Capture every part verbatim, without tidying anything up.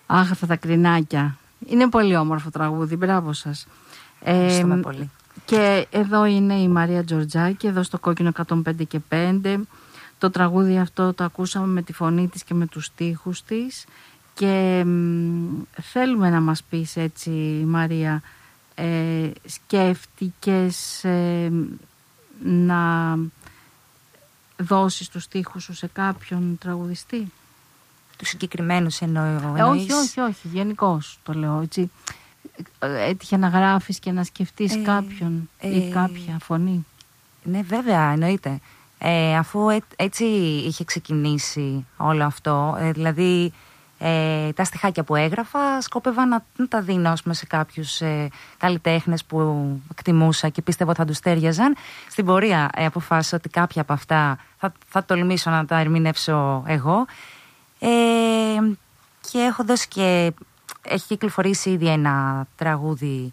Αχ, αυτά τα κρινάκια. Είναι πολύ όμορφο τραγούδι, μπράβο σας. Ευχαριστούμε Ε, πολύ. Και εδώ είναι η Μαρία Τζορτζάκη, εδώ στο Κόκκινο εκατόν πέντε και πέντε. Το τραγούδι αυτό το ακούσαμε με τη φωνή της και με τους στίχους της. Και μ, θέλουμε να μας πεις έτσι, Μαρία, ε, σκέφτηκες ε, να δώσεις τους στίχους σου σε κάποιον τραγουδιστή? Τους συγκεκριμένους εννοώ. Ε, όχι, όχι, όχι, γενικώς το λέω έτσι. Έτυχε να γράφεις και να σκεφτείς ε, κάποιον ε, ή κάποια φωνή? Ναι, βέβαια, εννοείται. Ε, αφού έ, έτσι είχε ξεκινήσει όλο αυτό, ε, δηλαδή ε, τα στιχάκια που έγραφα σκόπευα να, να τα δίνω πούμε, σε κάποιους ε, καλλιτέχνες που εκτιμούσα και πίστευα ότι θα τους τέριαζαν. Στην πορεία ε, αποφάσισα ότι κάποια από αυτά θα, θα τολμήσω να τα ερμηνεύσω εγώ. Ε, και έχω δώσει και έχει κυκλοφορήσει ήδη ένα τραγούδι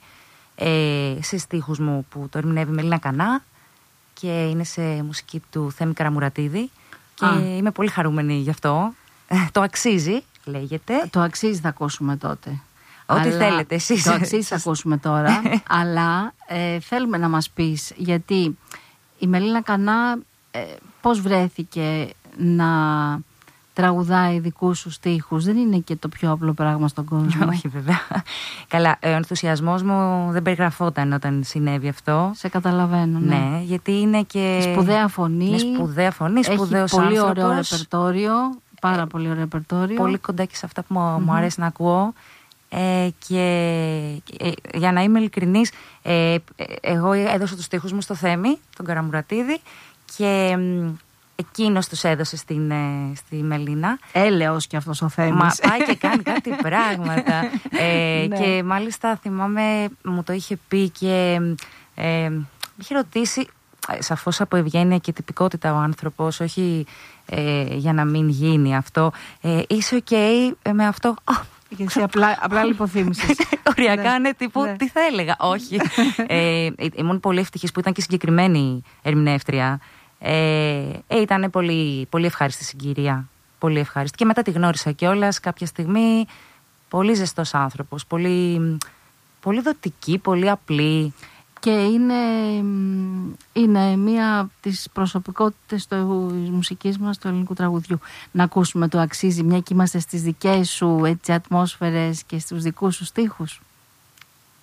ε, σε στίχους μου που το ερμηνεύει η Μελίνα Κανά και είναι σε μουσική του Θέμη Καραμουρατίδη και Α. είμαι πολύ χαρούμενη γι' αυτό. Το αξίζει, λέγεται. Το αξίζει θα ακούσουμε τότε. Ό,τι αλλά, θέλετε εσείς. Το αξίζει θα ακούσουμε τώρα, αλλά ε, θέλουμε να μας πεις, γιατί η Μελίνα Κανά ε, πώς βρέθηκε να τραγουδάει δικούς σου στίχους? Δεν είναι και το πιο απλό πράγμα στον κόσμο. Όχι, βέβαια. Καλά, ο ενθουσιασμός μου δεν περιγραφόταν όταν συνέβη αυτό. Σε καταλαβαίνω. Ναι, ναι γιατί είναι και. Σπουδαία φωνή. Είναι σπουδαία φωνή, σπουδαίος έχει πολύ άνθρωπος. ωραίο ρεπερτόριο. Πάρα πολύ ωραίο ρεπερτόριο. Πολύ κοντά και σε αυτά που mm-hmm. μου αρέσει να ακούω. Ε, και ε, για να είμαι ειλικρινής, ε, εγώ έδωσα τους στίχους μου στο Θέμη, τον Καραμουρατίδη, και εκείνος τους έδωσε στην, στη Μελίνα. Έλεος και αυτός ο Θέμης. Μα πάει και κάνει κάτι πράγματα. ε, ναι. Και μάλιστα θυμάμαι, μου το είχε πει και ε, είχε ρωτήσει, σαφώς από ευγένεια και τυπικότητα ο άνθρωπος, όχι ε, για να μην γίνει αυτό. Ε, είσαι οκ okay με αυτό? Και εσύ απλά, απλά λιποθύμησες. Οριακά ναι, τύπου ναι. Τι θα έλεγα? Όχι. ε, ήμουν πολύ ευτυχής που ήταν και συγκεκριμένη ερμηνεύτρια. Ε, ε, ήταν πολύ, πολύ ευχάριστη συγκυρία. Πολύ ευχάριστη. Και μετά τη γνώρισα κιόλας κάποια στιγμή. Πολύ ζεστός άνθρωπος. Πολύ, πολύ δοτική, πολύ απλή. Και είναι, είναι μία από τις προσωπικότητες της μουσικής μας, του ελληνικού τραγουδιού. Να ακούσουμε το αξίζει, μια και είμαστε στις δικές σου έτσι, ατμόσφαιρες και στους δικούς σου στίχους.